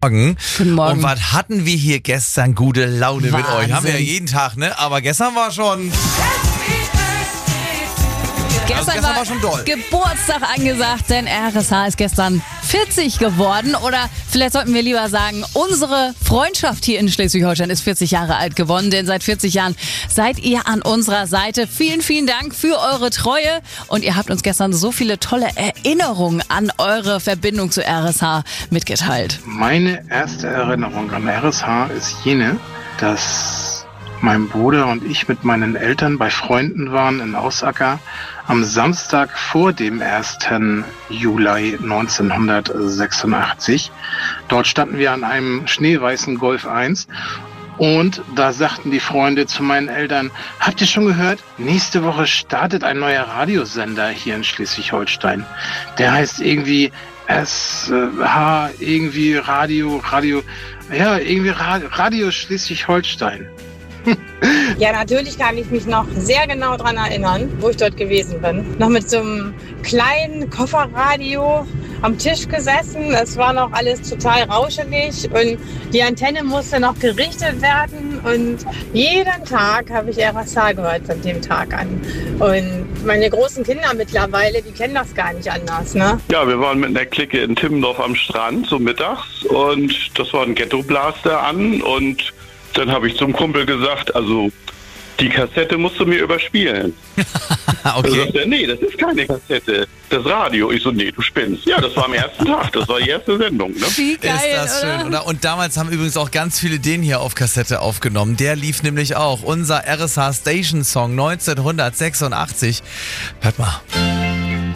Morgen. Guten Morgen. Und was hatten wir hier gestern? Gute Laune mit Wahnsinn. euch. Haben wir ja jeden Tag, ne? Aber gestern war schon... Gestern war schon doll. Geburtstag angesagt, denn RSH ist gestern 40 geworden. Oder vielleicht sollten wir lieber sagen, unsere Freundschaft hier in Schleswig-Holstein ist 40 Jahre alt geworden. Denn seit 40 Jahren seid ihr an unserer Seite. Vielen, vielen Dank für eure Treue. Und ihr habt uns gestern so viele tolle Erinnerungen an eure Verbindung zu RSH mitgeteilt. Meine erste Erinnerung an RSH ist jene, dass mein Bruder und ich mit meinen Eltern bei Freunden waren in Ausacker am Samstag vor dem 1. Juli 1986. Dort standen wir an einem schneeweißen Golf 1 und da sagten die Freunde zu meinen Eltern, habt ihr schon gehört? Nächste Woche startet ein neuer Radiosender hier in Schleswig-Holstein. Der heißt irgendwie SH, irgendwie Radio Schleswig-Holstein. Ja, natürlich kann ich mich noch sehr genau daran erinnern, wo ich dort gewesen bin. Noch mit so einem kleinen Kofferradio am Tisch gesessen. Es war noch alles total rauschelig und die Antenne musste noch gerichtet werden. Und jeden Tag habe ich RSH gehört von dem Tag an. Und meine großen Kinder mittlerweile, die kennen das gar nicht anders, ne? Ja, wir waren mit einer Clique in Timmendorf am Strand, so mittags. Und das war ein Ghetto-Blaster an und dann habe ich zum Kumpel gesagt, also die Kassette musst du mir überspielen. Okay. Da sagt er, nee, das ist keine Kassette, das Radio. Ich so, nee, du spinnst. Ja, das war am ersten Tag, das war die erste Sendung. Ne? Wie geil, Ist das schön, oder? Und damals haben übrigens auch ganz viele den hier auf Kassette aufgenommen. Der lief nämlich auch. Unser RSH Station Song 1986. Hört mal.